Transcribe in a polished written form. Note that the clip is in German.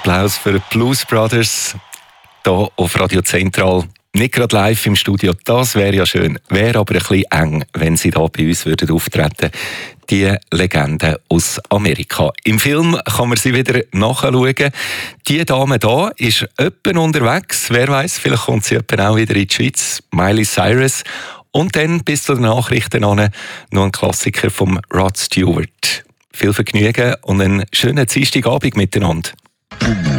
Applaus für die Blues Brothers hier auf Radio Zentral. Nicht gerade live im Studio, das wäre ja schön. Wäre aber ein bisschen eng, wenn sie hier bei uns würden auftreten. Die Legende aus Amerika. Im Film kann man sie wieder nachschauen. Die Dame hier ist öppen unterwegs. Wer weiß, vielleicht kommt sie auch wieder in die Schweiz. Miley Cyrus. Und dann bis zu den Nachrichten an noch ein Klassiker von Rod Stewart. Viel Vergnügen und einen schönen Dienstagabend miteinander.